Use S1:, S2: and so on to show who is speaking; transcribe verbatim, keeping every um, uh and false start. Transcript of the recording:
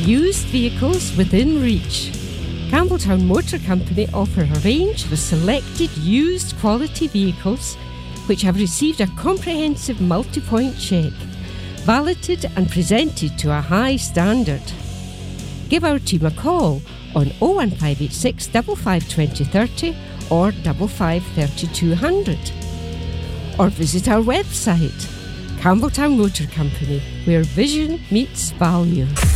S1: used vehicles within reach. Campbelltown Motor Company offer a range of selected used quality vehicles which have received a comprehensive multi-point check, validated and presented to a high standard. Give our team a call on oh one five eight six, five five two oh three oh or five five three two hundred. Or visit our website, Campbelltown Motor Company, where vision meets value.